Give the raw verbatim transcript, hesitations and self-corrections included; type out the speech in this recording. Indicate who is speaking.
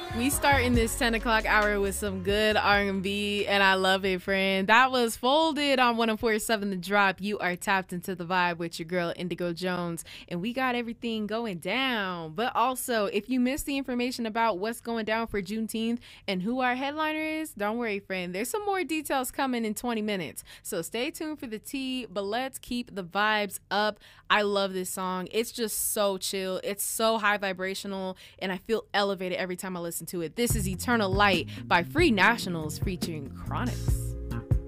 Speaker 1: We start in this ten o'clock hour with some good R and B, and I love it, friend. That was Folded on one oh four point seven The Drop. You are tapped into the vibe with your girl, Indigo Jones, and we got everything going down. But also, if you missed the information about what's going down for Juneteenth and who our headliner is, don't worry, friend. There's some more details coming in twenty minutes. So stay tuned for the tea, but let's keep the vibes up. I love this song. It's just so chill. It's so high vibrational, and I feel elevated every time I listen to it. This is Eternal Light by Free Nationals featuring Chronix.